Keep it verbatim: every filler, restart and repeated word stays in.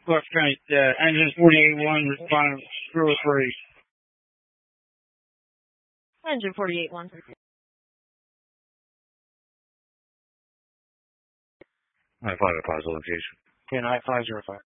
Clark County, uh, engine forty-eight one, responding zero three. Engine forty-eight one. I five a positive location. Yeah, nine five zero five.